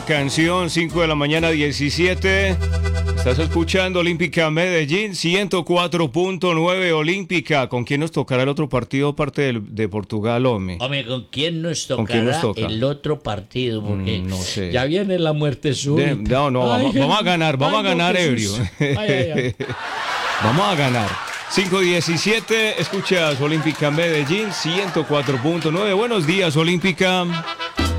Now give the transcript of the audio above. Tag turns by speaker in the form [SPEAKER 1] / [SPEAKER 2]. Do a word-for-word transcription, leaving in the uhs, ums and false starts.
[SPEAKER 1] canción, cinco de la mañana, diecisiete. Estás escuchando Olímpica Medellín, ciento cuatro punto nueve Olímpica. ¿Con quién nos tocará el otro partido aparte de, de Portugal, hombre?
[SPEAKER 2] Hombre, ¿con quién nos tocará
[SPEAKER 1] ¿Con quién nos toca?
[SPEAKER 2] el otro partido? Porque
[SPEAKER 1] Mm, no sé.
[SPEAKER 2] ya viene la muerte súbita.
[SPEAKER 1] De- no, no,
[SPEAKER 2] Ay,
[SPEAKER 1] vamos, vamos a ganar, vamos
[SPEAKER 2] ay,
[SPEAKER 1] a ganar,
[SPEAKER 2] no,
[SPEAKER 1] ebrio.
[SPEAKER 2] Jesús. Ay, ay, ay.
[SPEAKER 1] Vamos a ganar. cinco diecisiete, escuchas Olímpica Medellín, ciento cuatro punto nueve. Buenos días, Olímpica.